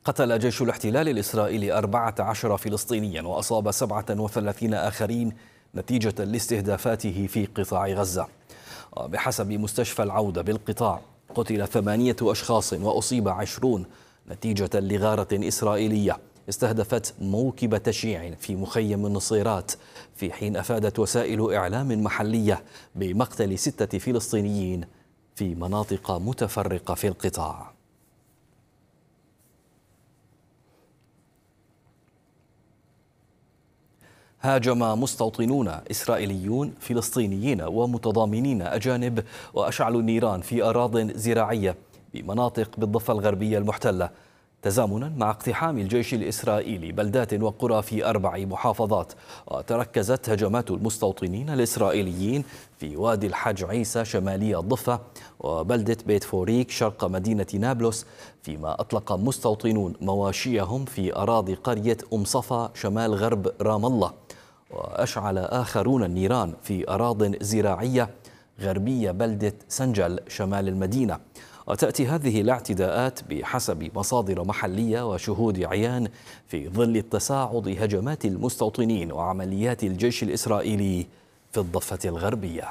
قتل جيش الاحتلال الإسرائيلي 14 فلسطينيا وأصاب 37 آخرين نتيجة لاستهدافاته في قطاع غزة. بحسب مستشفى العودة بالقطاع قتل 8 أشخاص وأصيب 20 نتيجة لغارة إسرائيلية استهدفت موكب تشييع في مخيم النصيرات، في حين أفادت وسائل إعلام محلية بمقتل 6 فلسطينيين في مناطق متفرقة في القطاع. هاجم مستوطنون إسرائيليون فلسطينيين ومتضامنين أجانب وأشعلوا النيران في أراضٍ زراعية بمناطق بالضفة الغربية المحتلة، تزامنا مع اقتحام الجيش الإسرائيلي بلدات وقرى في 4 محافظات. وتركزت هجمات المستوطنين الإسرائيليين في وادي الحج عيسى شمالي الضفة وبلدة بيت فوريك شرق مدينة نابلس، فيما أطلق مستوطنون مواشيهم في أراضي قرية صفا شمال غرب رام الله. وأشعل آخرون النيران في أراضٍ زراعية غربية بلدة سنجل شمال المدينة. وتأتي هذه الاعتداءات بحسب مصادر محلية وشهود عيان في ظل التصاعد هجمات المستوطنين وعمليات الجيش الإسرائيلي في الضفة الغربية.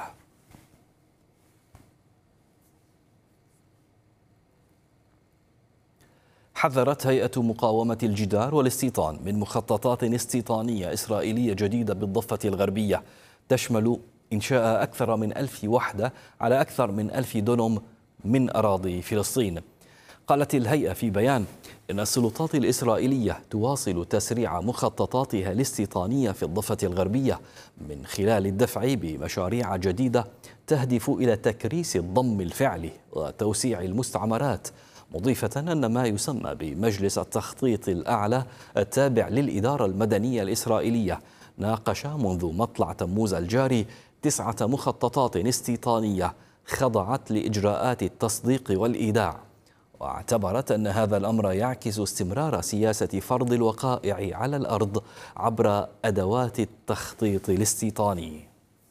حذرت هيئة مقاومة الجدار والاستيطان من مخططات استيطانية إسرائيلية جديدة بالضفة الغربية تشمل إنشاء أكثر من 1000 وحدة على أكثر من 1000 دونم من أراضي فلسطين. قالت الهيئة في بيان إن السلطات الإسرائيلية تواصل تسريع مخططاتها الاستيطانية في الضفة الغربية من خلال الدفع بمشاريع جديدة تهدف إلى تكريس الضم الفعلي وتوسيع المستعمرات، مضيفة أن ما يسمى بمجلس التخطيط الأعلى التابع للإدارة المدنية الإسرائيلية ناقش منذ مطلع تموز الجاري 9 مخططات استيطانية خضعت لإجراءات التصديق والإيداع. واعتبرت أن هذا الأمر يعكس استمرار سياسة فرض الوقائع على الأرض عبر أدوات التخطيط الاستيطاني.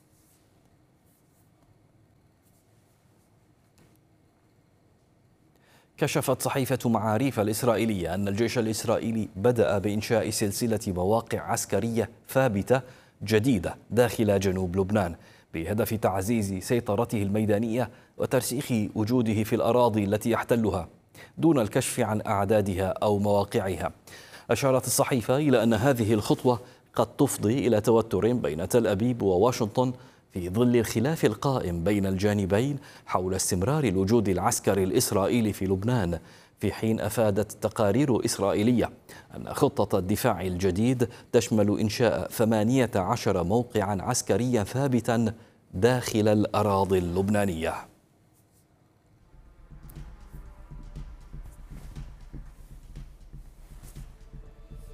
كشفت صحيفة معاريف الإسرائيلية أن الجيش الإسرائيلي بدأ بإنشاء سلسلة مواقع عسكرية ثابتة جديدة داخل جنوب لبنان بهدف تعزيز سيطرته الميدانية وترسيخ وجوده في الأراضي التي يحتلها دون الكشف عن أعدادها أو مواقعها. أشارت الصحيفة إلى أن هذه الخطوة قد تفضي إلى توتر بين تل أبيب وواشنطن في ظل الخلاف القائم بين الجانبين حول استمرار الوجود العسكري الإسرائيلي في لبنان، في حين أفادت تقارير إسرائيلية أن خطة الدفاع الجديد تشمل إنشاء 18 موقعا عسكريا ثابتا داخل الأراضي اللبنانية.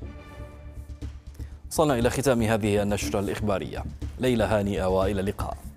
وصلنا إلى ختام هذه النشرة الإخبارية. ليلة هانئة وإلى اللقاء.